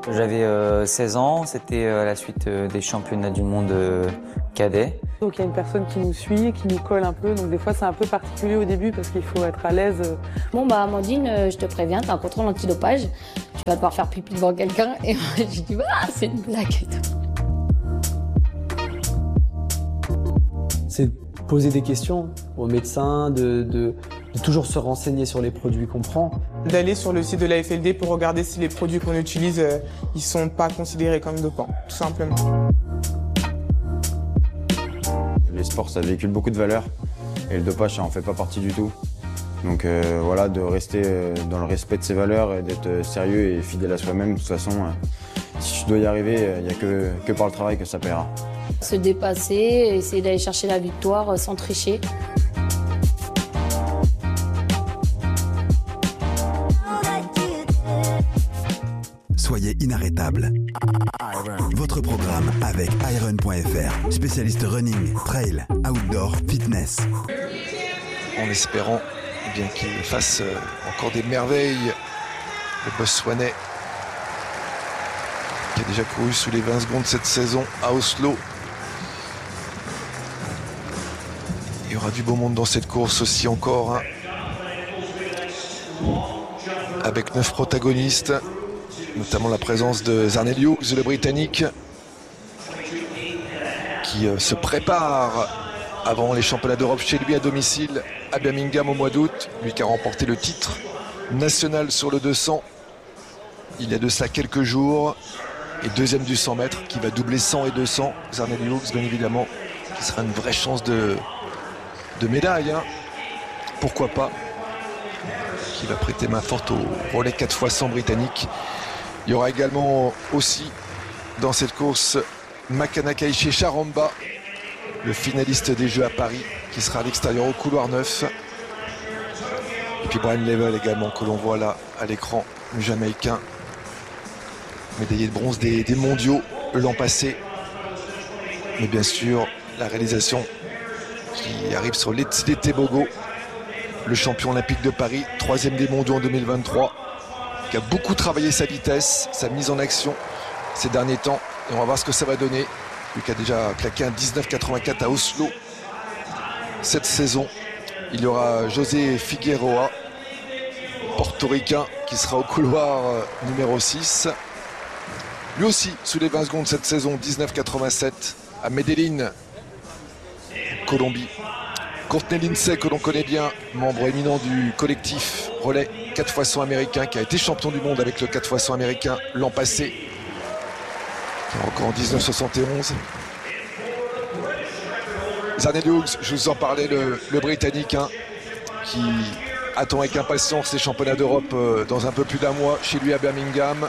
J'avais 16 ans, c'était à la suite des championnats du monde cadet. Donc il y a une personne qui nous suit, qui nous colle un peu, donc des fois c'est un peu particulier au début parce qu'il faut être à l'aise. Bon bah Amandine, je te préviens, t'as un contrôle antidopage, tu vas devoir faire pipi devant quelqu'un. Et moi j'ai dit ah c'est une blague et tout. C'est poser des questions aux médecins, de toujours se renseigner sur les produits qu'on prend. D'aller sur le site de la FLD pour regarder si les produits qu'on utilise, ils sont pas considérés comme dopants, tout simplement. Les sports, ça véhicule beaucoup de valeurs et le dopage, ça en fait pas partie du tout. Donc voilà, de rester dans le respect de ses valeurs et d'être sérieux et fidèle à soi-même. De toute façon, si tu dois y arriver, il n'y a que par le travail que ça paiera. Se dépasser, essayer d'aller chercher la victoire sans tricher. Soyez inarrêtable. Votre programme avec Iron.fr, spécialiste running, trail, outdoor, fitness. En espérant bien qu'il fasse encore des merveilles, le Botswanais qui a déjà couru sous les 20 secondes cette saison à Oslo. Il y aura du beau monde dans cette course aussi encore, hein. Avec 9 protagonistes, notamment la présence de Zharnel Hughes, le Britannique, qui se prépare avant les championnats d'Europe chez lui à domicile à Birmingham au mois d'août. Lui qui a remporté le titre national sur le 200 il y a de cela quelques jours, et deuxième du 100 mètres, qui va doubler 100 et 200. Zharnel Hughes, bien évidemment, qui sera une vraie chance de médaille, hein. Pourquoi pas, qui va prêter main forte au relais 4x100 britannique. Il y aura également aussi dans cette course Makana Kaiche Charamba, le finaliste des Jeux à Paris, qui sera à l'extérieur au couloir 9. Et puis Brian Level également, que l'on voit là à l'écran, le Jamaïcain, médaillé de bronze des mondiaux l'an passé. Mais bien sûr, la réalisation qui arrive sur Letsile Tebogo, le champion olympique de Paris, 3e des mondiaux en 2023, qui a beaucoup travaillé sa vitesse, sa mise en action ces derniers temps. Et on va voir ce que ça va donner. Lui qui a déjà claqué un 19,84 à Oslo cette saison. Il y aura José Figueroa, portoricain, qui sera au couloir numéro 6. Lui aussi, sous les 20 secondes cette saison, 19,87 à Medellín, Colombie. Courtney Lindsay, que l'on connaît bien, membre éminent du collectif relais 4x100 américain, qui a été champion du monde avec le 4x100 américain l'an passé, encore en 1971. Zharnel Hughes, je vous en parlais, le Britannique, hein, qui attend avec impatience les championnats d'Europe dans un peu plus d'un mois chez lui à Birmingham.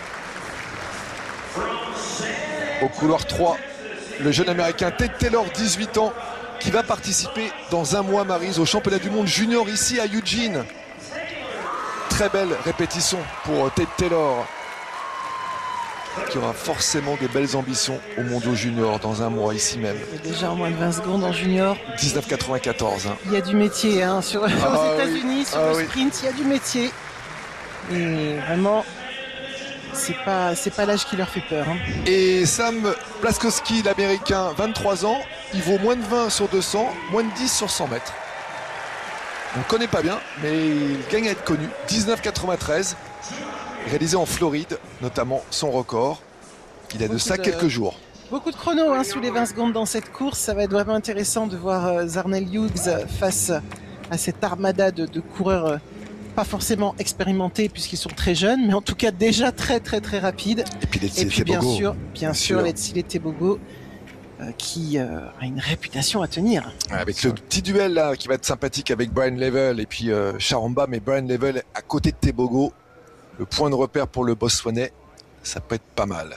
Au couloir 3, le jeune américain Tate Taylor, 18 ans, qui va participer dans un mois, Maryse, au championnat du monde junior ici à Eugene. Très belle répétition pour Tate Taylor, qui aura forcément des belles ambitions au mondiaux junior dans un mois ici même. Déjà en moins de 20 secondes en junior. 19,94. Hein. Il y a du métier, hein, aux États-Unis, oui. sur le sprint, il y a du métier. Et vraiment, c'est pas l'âge qui leur fait peur, hein. Et Sam Blaskowski, l'américain, 23 ans, il vaut moins de 20 sur 200, moins de 10 sur 100 mètres. On ne connaît pas bien, mais il gagne à être connu. 19,93, réalisé en Floride, notamment son record. Il a de ça quelques jours. Beaucoup de chronos, hein, sous les 20 secondes dans cette course. Ça va être vraiment intéressant de voir Zharnel Hughes face à cette armada de coureurs pas forcément expérimentés puisqu'ils sont très jeunes, mais en tout cas déjà très très très rapides. Et puis bien sûr, Letsile Tebogo qui a une réputation à tenir. Avec le petit duel là qui va être sympathique avec Brian Level et puis Charamba, mais Brian Level à côté de Tebogo, le point de repère pour le Botswanais, ça peut être pas mal.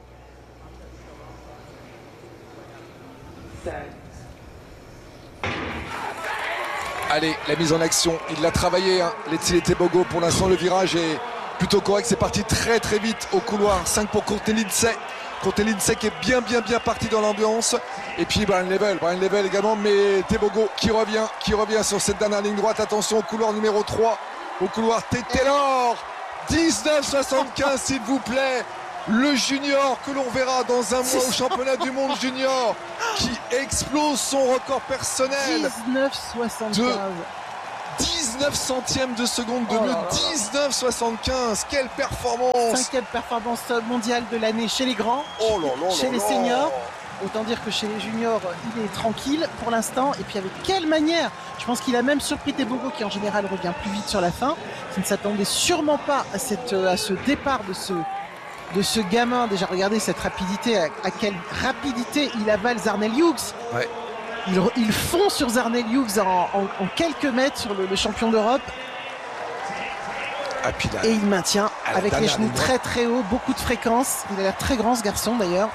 Allez, la mise en action, il l'a travaillé, hein. Letsile Tebogo. Pour l'instant, le virage est plutôt correct. C'est parti très très vite au couloir 5 pour Courtney Lindsay. Courtney Lindsay qui est bien parti dans l'ambiance. Et puis Brian Level également, mais Tebogo qui revient sur cette dernière ligne droite. Attention au couloir numéro 3, au couloir Tate Taylor. 19,75 s'il vous plaît. Le junior que l'on verra dans un mois au championnat du monde junior qui explose son record personnel 19,75. de 19 centièmes de seconde de mieux, 19,75. Quelle performance! 5e performance mondiale de l'année chez les grands, chez les seniors. Autant dire que chez les juniors, il est tranquille pour l'instant. Et puis avec quelle manière! Je pense qu'il a même surpris Tebogo qui en général revient plus vite sur la fin. Qui ne s'attendait sûrement pas à ce départ de ce gamin. Déjà regardez cette rapidité, à quelle rapidité il avale Zarnell Hughes. Ouais. Il fond sur Zarnell Hughes en quelques mètres sur le champion d'Europe. Et il maintient avec les genoux très très hauts, beaucoup de fréquence. Il a l'air très grand ce garçon d'ailleurs.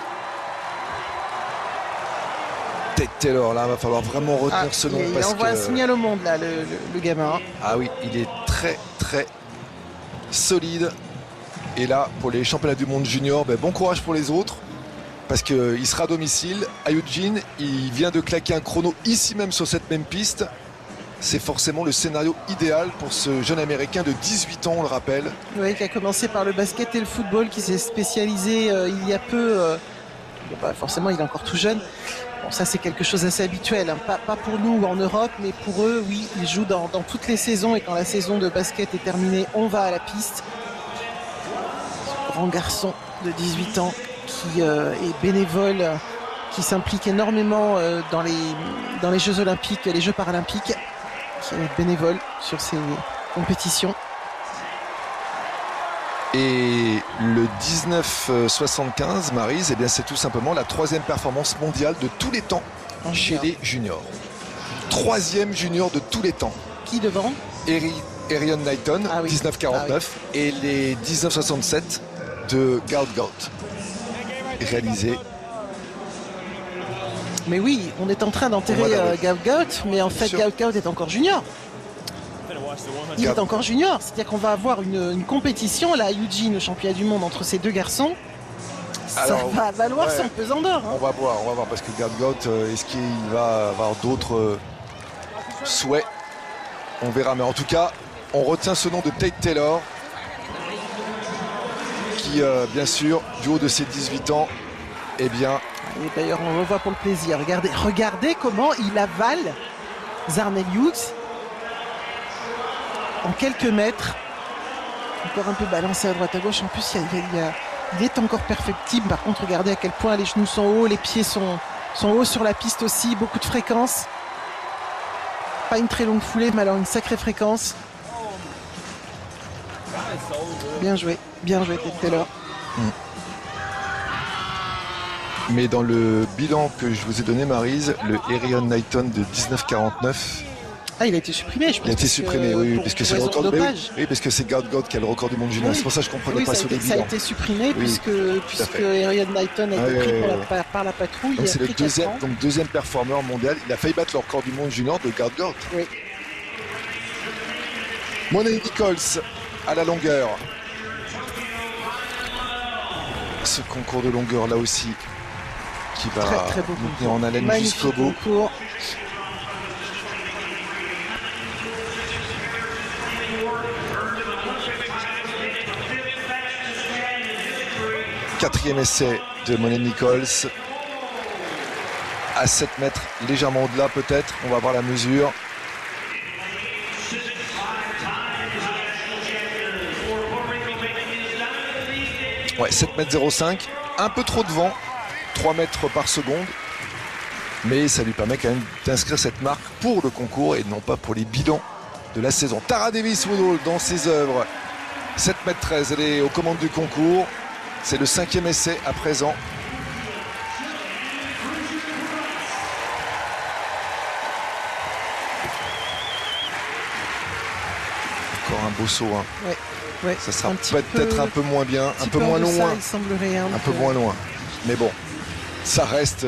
Tate Taylor, là, va falloir vraiment retenir ce nom. Il envoie un signal au monde là, le gamin. Ah oui, il est très très solide. Et là, pour les championnats du monde junior, bon courage pour les autres. Parce qu'il sera à domicile à Eugene. Il vient de claquer un chrono ici même sur cette même piste. C'est forcément le scénario idéal pour ce jeune américain de 18 ans, on le rappelle. Oui, qui a commencé par le basket et le football, qui s'est spécialisé il y a peu. Forcément, il est encore tout jeune. Bon, ça, c'est quelque chose d'assez habituel. Hein. Pas pour nous en Europe, mais pour eux, oui, ils jouent dans toutes les saisons. Et quand la saison de basket est terminée, on va à la piste. Ce grand garçon de 18 ans qui est bénévole, qui s'implique énormément dans les Jeux Olympiques, les Jeux Paralympiques, qui est bénévole sur ces compétitions. Et le 19,75, Maryse, c'est tout simplement la 3e performance mondiale de tous les temps chez les juniors. 3e junior de tous les temps. Qui devant? Erion Knighton, 19,49 et les 19,67 de Gaut Gaut. Réalisé. Mais oui, on est en train d'enterrer Gaut Gaut, mais en fait Gaut Gaut est encore junior. Il est encore junior, c'est-à-dire qu'on va avoir une compétition là à Eugene, au championnat du monde, entre ces deux garçons. Ça va valoir son pesant d'or. Hein. On va voir, parce que Gaut Gaut, est-ce qu'il va avoir d'autres souhaits? On verra, mais en tout cas, on retient ce nom de Tate Taylor, qui, bien sûr, du haut de ses 18 ans, et d'ailleurs, on le voit pour le plaisir. Regardez comment il avale Zarnell Hughes en quelques mètres. Encore un peu balancé à droite à gauche. En plus, il est encore perfectible. Par contre, regardez à quel point les genoux sont hauts, les pieds sont hauts sur la piste aussi. Beaucoup de fréquence. Pas une très longue foulée, mais alors une sacrée fréquence. Bien joué, Tate Taylor. Mais dans le bilan que je vous ai donné, Maryse, le Erion Knighton de 19,49. Ah, il a été supprimé, je pense. Il a été supprimé, oui, parce que c'est le record de dopage. Oui, parce que c'est Gaut Gaut qui a le record du monde junior. C'est pour ça que je comprenais pas sur les bilans. Ça a été supprimé puisque Erion Knighton a été pris par la patrouille. Donc c'est le deuxième performeur mondial. Il a failli battre le record du monde junior de Gaut Gaut. Oui. Monet Nichols à la longueur. Ce concours de longueur là aussi qui va très beau nous tenir en haleine jusqu'au bout. Concours. Quatrième essai de Monet Nichols. À 7 mètres, légèrement au-delà peut-être. On va voir la mesure. Ouais, 7,05 m. Un peu trop de vent. 3 mètres par seconde. Mais ça lui permet quand même d'inscrire cette marque pour le concours et non pas pour les bilans de la saison. Tara Davis-Woodall dans ses œuvres. 7,13 m. Elle est aux commandes du concours. C'est le 5e essai à présent. Encore un beau saut. Hein. Ouais, ça sera peut-être un peu moins bien, un peu moins loin. Il semblerait un peu moins loin. Mais bon, ça reste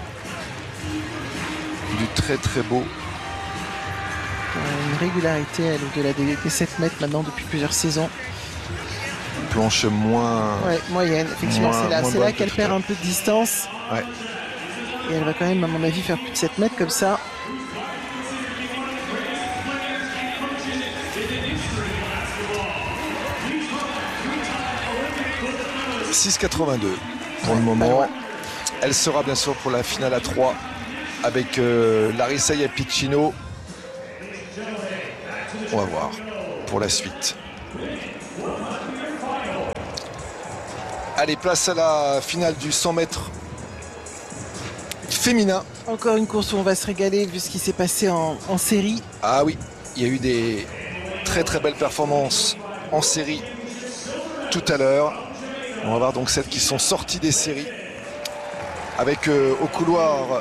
du très très beau. Une régularité, elle, au-delà des 7 mètres maintenant depuis plusieurs saisons. Planche moins... Ouais, moyenne, effectivement, c'est là qu'elle perd un peu de distance. Ouais. Et elle va quand même, à mon avis, faire plus de 7 mètres comme ça. 6,82 pour le moment. Elle sera bien sûr pour la finale à 3 avec Larissa Iapicino. On va voir pour la suite. Allez, place à la finale du 100 mètres féminin. Encore une course où on va se régaler vu ce qui s'est passé en série. Ah oui, il y a eu des très très belles performances en série tout à l'heure. On va voir donc celles qui sont sorties des séries. Avec au couloir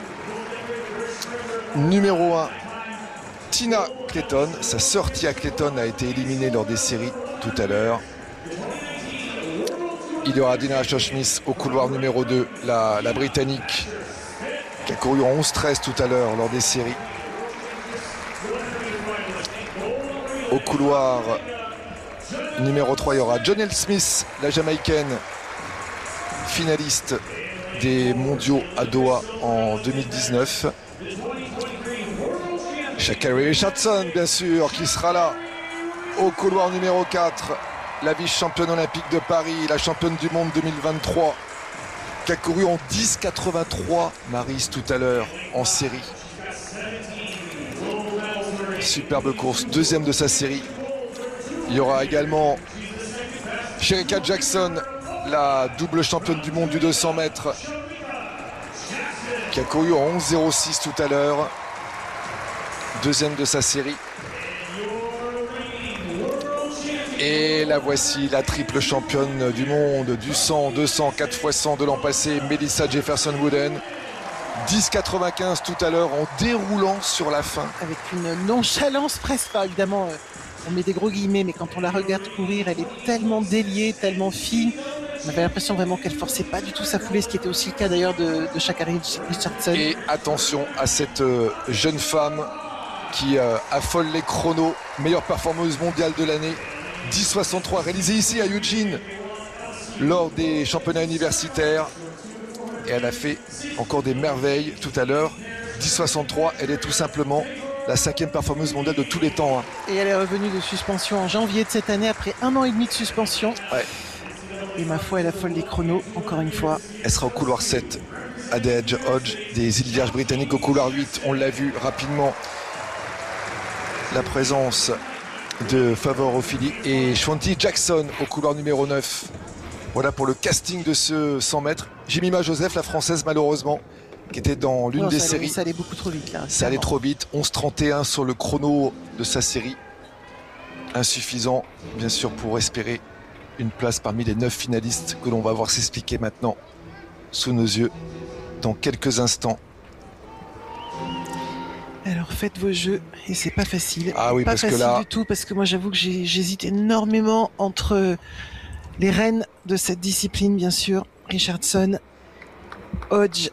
numéro 1, Tina Clayton. Sa sœur Tia Clayton a été éliminée lors des séries tout à l'heure. Il y aura Dina Asher-Smith au couloir numéro 2, la Britannique, qui a couru en 11-13 tout à l'heure lors des séries. Au couloir numéro 3, il y aura Jonelle Smith, la Jamaïcaine, finaliste des mondiaux à Doha en 2019. Sha'Carri Richardson, bien sûr, qui sera là. Au couloir numéro 4, la vice-championne olympique de Paris, la championne du monde 2023, qui a couru en 10,83, Maryse, tout à l'heure, en série. Superbe course, deuxième de sa série. Il y aura également Shericka Jackson, la double championne du monde du 200 mètres, qui a couru en 11,06 tout à l'heure. Deuxième de sa série. Et la voici, la triple championne du monde du 100, 200, 4x100 de l'an passé, Melissa Jefferson-Wooden. 10,95 tout à l'heure en déroulant sur la fin. Avec une nonchalance presque, enfin, évidemment, on met des gros guillemets, mais quand on la regarde courir, elle est tellement déliée, tellement fine. On avait l'impression vraiment qu'elle forçait pas du tout sa foulée, ce qui était aussi le cas d'ailleurs de Sha'Carri Richardson. Et attention à cette jeune femme qui affole les chronos, meilleure performeuse mondiale de l'année. 10,63 réalisée ici à Eugene lors des championnats universitaires. Et elle a fait encore des merveilles tout à l'heure. 10,63, elle est tout simplement la 5e performeuse mondiale de tous les temps. Hein. Et elle est revenue de suspension en janvier de cette année après 1 an et demi de suspension. Ouais. Et ma foi, elle affole les chronos, encore une fois. Elle sera au couloir 7, Adelaide Hodge des îles Vierges britanniques. Au couloir 8, on l'a vu rapidement, la présence de Favor Ophilie et Shwanti Jackson au couloir numéro 9. Voilà pour le casting de ce 100 mètres. Jemima Joseph, la française malheureusement, qui était dans l'une des séries. Ça allait beaucoup trop vite là. Ça allait trop vite. 11,31 sur le chrono de sa série. Insuffisant, bien sûr, pour espérer une place parmi les 9 finalistes que l'on va voir s'expliquer maintenant sous nos yeux dans quelques instants. Alors faites vos jeux et c'est pas facile. Ah oui, pas parce facile que là, du tout, parce que moi j'avoue que j'hésite énormément entre les reines de cette discipline, bien sûr, Richardson, Hodge.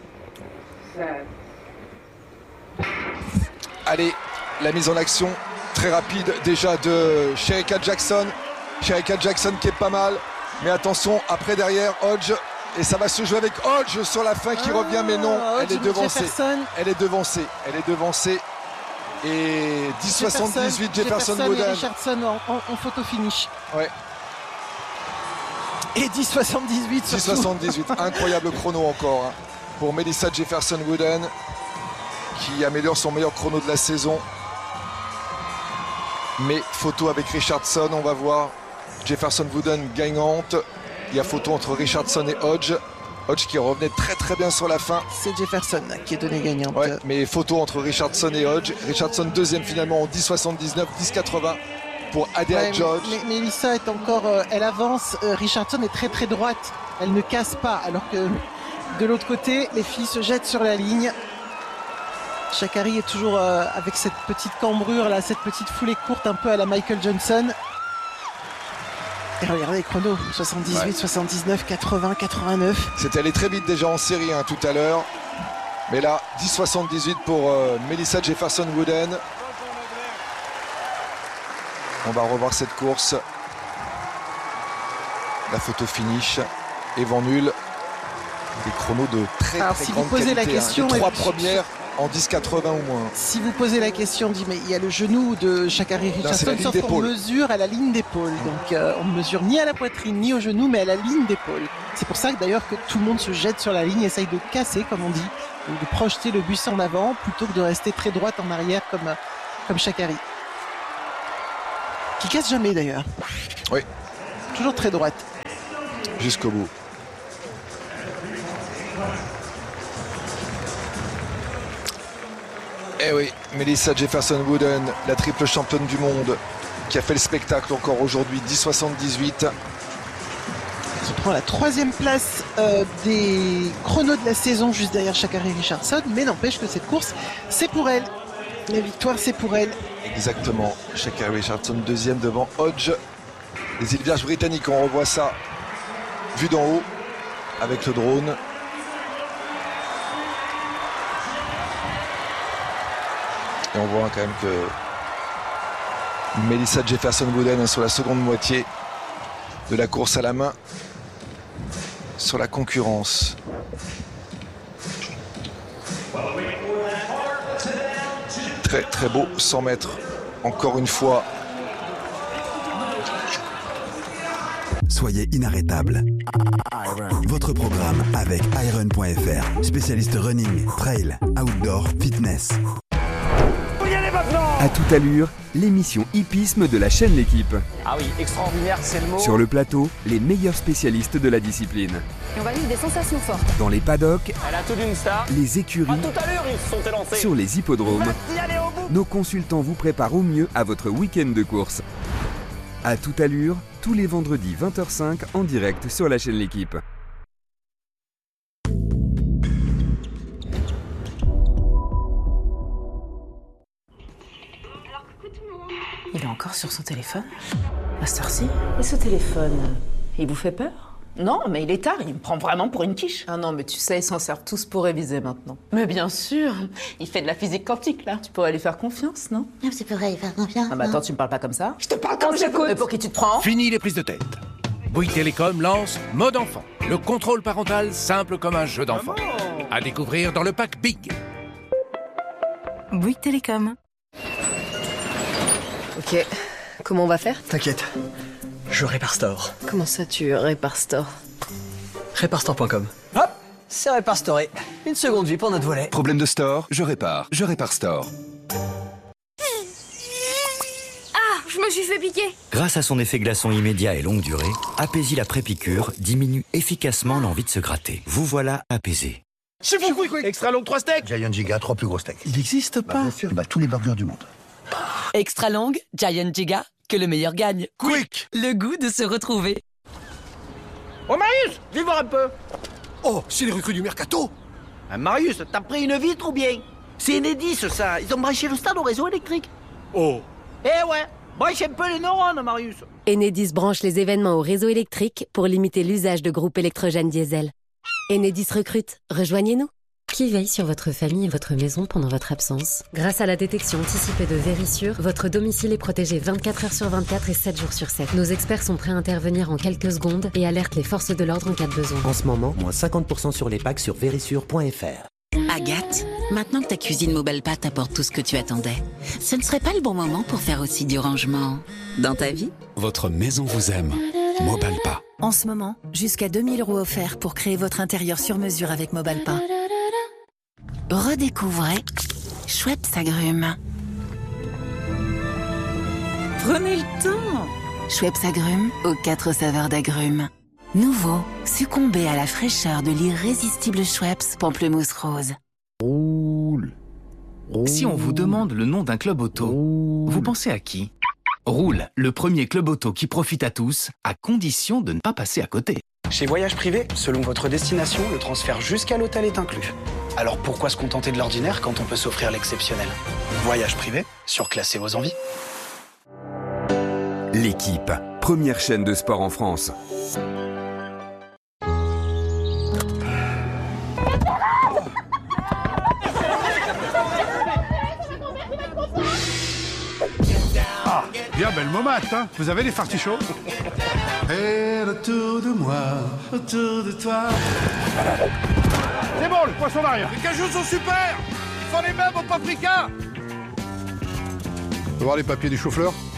Allez, la mise en action très rapide déjà de Shericka Jackson. Shericka Jackson qui est pas mal, mais attention, après derrière Hodge, et ça va se jouer avec Hodge sur la fin qui revient, mais non, Hodge, elle est devancée. Jefferson. Elle est devancée. Et 10,78 Jefferson-Wooden. Et Richardson en photo finish. Ouais. Et 10,78 surtout. 10,78, incroyable chrono encore hein, pour Melissa Jefferson-Wooden qui améliore son meilleur chrono de la saison. Mais photo avec Richardson, on va voir Jefferson-Wooden gagnante. Il y a photo entre Richardson et Hodge. Hodge qui revenait très très bien sur la fin. C'est Jefferson qui est donné gagnante. Ouais, mais photo entre Richardson et Hodge. Richardson deuxième finalement en 10,79, 10,80 pour Adelaide Hodge. Mais Melissa est encore, elle avance. Richardson est très très droite. Elle ne casse pas. Alors que de l'autre côté, les filles se jettent sur la ligne. Sha'Carri est toujours avec cette petite cambrure là, cette petite foulée courte un peu à la Michael Johnson. Et regardez les chronos, 78, ouais. 79, 80, 89. C'était allé très vite déjà en série hein, tout à l'heure. Mais là, 10,78 pour Melissa Jefferson-Wooden. On va revoir cette course. La photo finish. Et Van Nul. Des chronos de très Alors, très si grande vous posez qualité. la question, Les 3 premières en 10,80 ou moins. Si vous posez la question, on dit mais il y a le genou de Sha'Carri Richardson, sauf qu'on mesure à la ligne d'épaule. Donc on ne mesure ni à la poitrine ni au genou, mais à la ligne d'épaule. C'est pour ça que d'ailleurs que tout le monde se jette sur la ligne, essaye de casser, comme on dit, ou de projeter le buste en avant plutôt que de rester très droite en arrière comme Sha'Carri. Qui casse jamais d'ailleurs. Oui. Toujours très droite. Jusqu'au bout. Eh oui, Melissa Jefferson-Wooden, la triple championne du monde, qui a fait le spectacle encore aujourd'hui, 10,78. Qui prend la 3e place des chronos de la saison, juste derrière Sha'Carri Richardson, mais n'empêche que cette course, c'est pour elle. La victoire, c'est pour elle. Exactement. Sha'Carri Richardson, 2e devant Hodge. Les îles Vierges britanniques, on revoit ça vu d'en haut avec le drone. Et on voit quand même que Melissa Jefferson-Wooden sur la seconde moitié de la course à la main sur la concurrence. Très très beau 100 mètres encore une fois. Soyez inarrêtable. Votre programme avec Iron.fr, spécialiste running, trail, outdoor, fitness. À toute allure, l'émission hippisme de la chaîne L'Équipe. Ah oui, extraordinaire, c'est le mot. Sur le plateau, les meilleurs spécialistes de la discipline. Et on va vivre des sensations fortes. Dans les paddocks, elle a tout d'une star. Les écuries, à toute allure, ils se sont élancés. Sur les hippodromes, nos consultants vous préparent au mieux à votre week-end de course. À toute allure, tous les vendredis 20h05 en direct sur la chaîne L'Équipe. Il est encore sur son téléphone à cette heure-ci. Et ce téléphone, il vous fait peur? Non, mais il est tard, il me prend vraiment pour une quiche. Ah non, mais tu sais, ils s'en servent tous pour réviser maintenant. Mais bien sûr, il fait de la physique quantique, là. Tu pourrais lui faire confiance, non? Tu pourrais lui faire confiance. Ah bah attends, tu me parles pas comme ça? Je te parle comme j'écoute. Mais pour qui tu te prends? Fini les prises de tête. Bouygues Télécom lance Mode Enfant, le contrôle parental simple comme un jeu d'enfant. À découvrir dans le pack Big. Bouygues Télécom. Ok, comment on va faire? T'inquiète, je répare Store. Comment ça tu répares Store? Réparestore.com. Hop, c'est Réparestoré. Une seconde vie pour notre volet. Problème de Store, je répare Store. Ah, je me suis fait piquer. Grâce à son effet glaçon immédiat et longue durée, Apaisil après piqûre diminue efficacement l'envie de se gratter. Vous voilà apaisé. C'est bon, quick. Extra long 3 steaks. Giant Giga, 3 plus gros steaks. Il n'existe pas. Bien sûr, tous les burgers du monde. Extra long, Giant Giga, que le meilleur gagne. Quick. Le goût de se retrouver. Oh Marius, viens voir un peu. Oh, c'est les recrues du Mercato. Marius, t'as pris une vitre ou bien? C'est Enedis ça, ils ont branché le stade au réseau électrique. Oh. Eh ouais, branche un peu les neurones Marius. Enedis branche les événements au réseau électrique pour limiter l'usage de groupes électrogènes diesel. Enedis recrute, rejoignez-nous. Qui veille sur votre famille et votre maison pendant votre absence? Grâce à la détection anticipée de Vérissure, votre domicile est protégé 24 heures sur 24 et 7 jours sur 7. Nos experts sont prêts à intervenir en quelques secondes et alertent les forces de l'ordre en cas de besoin. En ce moment, moins 50% sur les packs sur vérissure.fr. Agathe, maintenant que ta cuisine Mobalpa t'apporte tout ce que tu attendais, ce ne serait pas le bon moment pour faire aussi du rangement dans ta vie? Votre maison vous aime. Mobalpa. En ce moment, jusqu'à 2000 € offerts pour créer votre intérieur sur mesure avec Mobalpa. Redécouvrez Schweppes Agrumes. Prenez le temps. Schweppes Agrumes aux 4 saveurs d'agrumes. Nouveau, succombez à la fraîcheur de l'irrésistible Schweppes Pamplemousse Rose. Roule. Si on vous demande le nom d'un club auto, vous pensez à qui? Roule, le premier club auto qui profite à tous, à condition de ne pas passer à côté. Chez Voyage Privé, selon votre destination, le transfert jusqu'à l'hôtel est inclus. Alors pourquoi se contenter de l'ordinaire quand on peut s'offrir l'exceptionnel? Voyage Privé, surclassez vos envies. L'Équipe, première chaîne de sport en France. Ah, bien belle momate, hein. Vous avez des fartichauds? Et autour de moi, autour de toi. C'est bon, le poisson d'arrière. Les cajoux sont super. Il défends les meubles au paprika. On peut voir les papiers du chou-fleur?